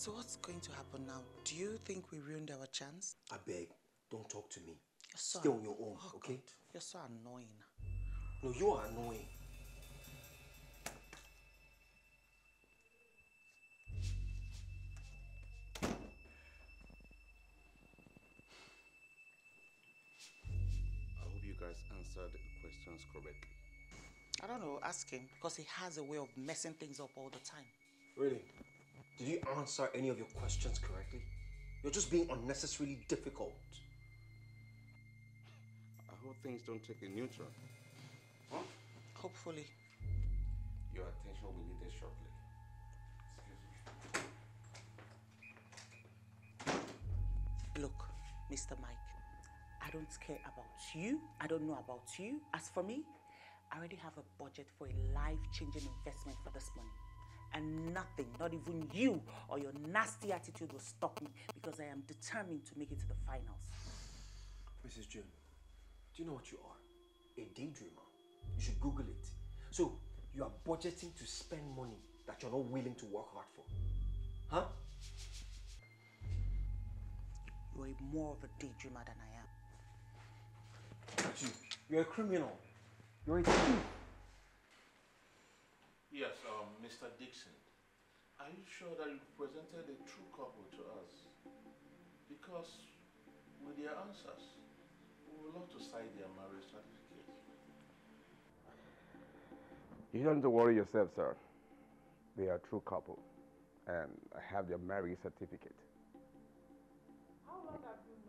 So what's going to happen now? Do you think we ruined our chance? I beg, don't talk to me. You're so Stay on your own, okay? God. You're so annoying. No, you are annoying. I hope you guys answered the questions correctly. I don't know, ask him, because he has a way of messing things up all the time. Really? Did you answer any of your questions correctly? You're just being unnecessarily difficult. I hope things don't take a new turn. Huh? Hopefully. Your attention will be needed shortly. Look, Mr. Mike, I don't care about you. I don't know about you. As for me, I already have a budget for a life-changing investment for this money. And nothing, not even you or your nasty attitude will stop me, because I am determined to make it to the finals. Mrs. June, do you know what you are? A daydreamer. You should Google it. So, you are budgeting to spend money that you're not willing to work hard for. Huh? You are more of a daydreamer than I am. You're a criminal. You're a thief. Yes, Mr. Dixon, are you sure that you presented a true couple to us? Because with their answers, we would love to sign their marriage certificate. You don't have to worry yourself, sir. They are a true couple, and I have their marriage certificate. How long have you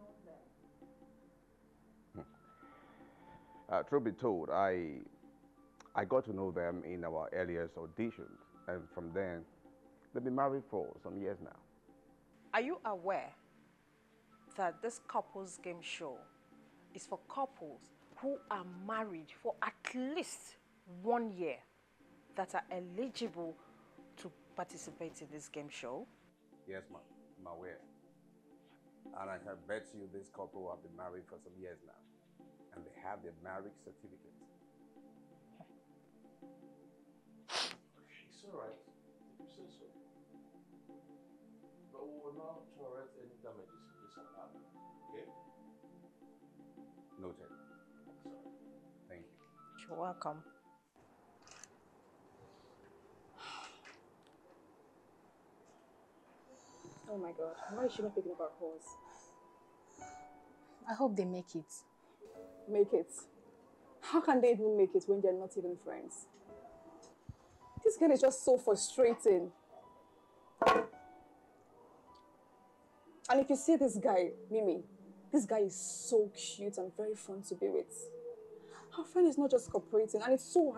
known them? Truth be told, I got to know them in our earliest auditions, and from then, they've been married for some years now. Are you aware that this couples game show is for couples who are married for at least 1 year that are eligible to participate in this game show? Yes, ma'am. I'm aware. And I can bet you this couple have been married for some years now, and they have their marriage certificate. It's all right, if you say so. But we will not tolerate any damages in this apartment, okay? Noted. Sorry. Thank you. You're welcome. Oh my God, why is she not picking up our calls? I hope they make it. Make it? How can they even make it when they're not even friends? This girl is just so frustrating. And if you see this guy, Mimi, this guy is so cute and very fun to be with. Our friend is not just cooperating, and it's so hard.